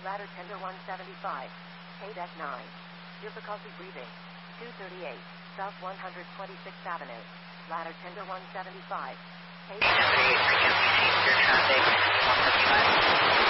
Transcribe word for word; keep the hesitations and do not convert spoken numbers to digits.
Ladder tender one seventy-five. K nine. Difficulty breathing. two thirty-eight. South one hundred twenty-sixth Avenue. Ladder tender one seventy-five. K seventy-eight. Frequency, traffic, one fifty-five.